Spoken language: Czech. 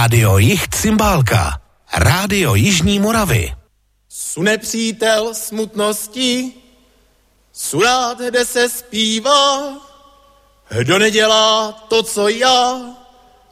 Rádio Jih Cymbálka. Rádio Jižní Moravy. Sune přítel smutností, surát, kde se zpívá, kdo nedělá to, co já,